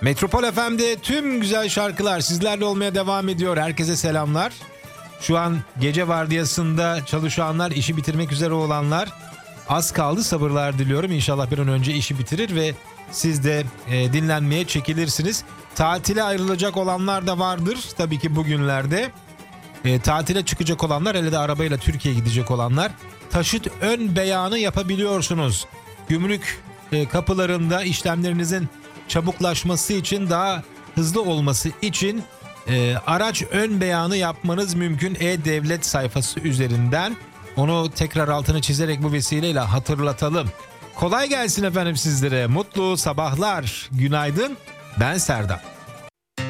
Metropol FM'de tüm güzel şarkılar sizlerle olmaya devam ediyor. Herkese selamlar. Şu an gece vardiyasında çalışanlar, işi bitirmek üzere olanlar, az kaldı, sabırlar diliyorum. İnşallah bir an önce işi bitirir ve siz de dinlenmeye çekilirsiniz. Tatile ayrılacak olanlar da vardır tabii ki bugünlerde. Tatile çıkacak olanlar, hele de arabayla Türkiye'ye gidecek olanlar, taşıt ön beyanı yapabiliyorsunuz. Gümrük kapılarında işlemlerinizin çabuklaşması için, daha hızlı olması için araç ön beyanı yapmanız mümkün E-Devlet sayfası üzerinden. Onu tekrar altını çizerek bu vesileyle hatırlatalım. Kolay gelsin efendim sizlere. Mutlu sabahlar. Günaydın. Ben Serdar.